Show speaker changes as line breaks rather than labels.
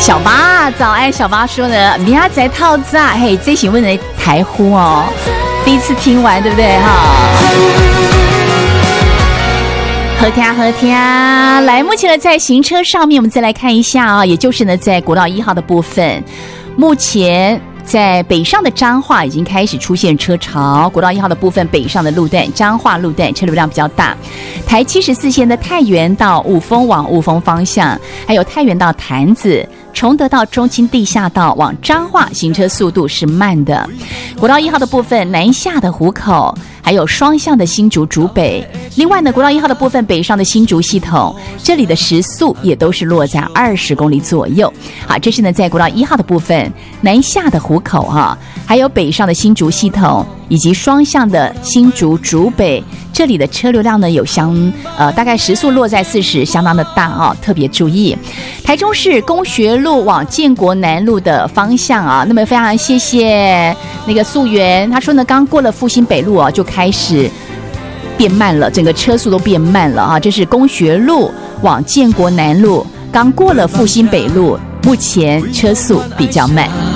小八早安，小八说呢，明仔载套炸，嘿，这请问人台呼哦，第一次听完对不对哈？好听好听，来，目前呢在行车上面，我们再来看一下啊，也就是呢在国道1号的部分，目前在北上的彰化已经开始出现车潮，国道1号的部分北上的路段，彰化路段车流量比较大。台74线的太原到雾峰往雾峰方向，还有太原到潭子、崇德到中清地下道往彰化，行车速度是慢的。国道1号的部分南下的湖口，还有双向的新竹竹北。另外呢，国道1号的部分北上的新竹系统，这里的时速也都是落在20公里左右。好，这是呢在国道1号的部分南下的湖口啊，还有北上的新竹系统以及双向的新竹竹北，这里的车流量呢有大概时速落在40，相当的大啊，特别注意。台中市公学路往建国南路的方向啊，那么非常谢谢那个素媛，他说呢刚过了复兴北路啊就开始变慢了，整个车速都变慢了啊！这是公学路往建国南路，刚过了复兴北路，目前车速比较慢。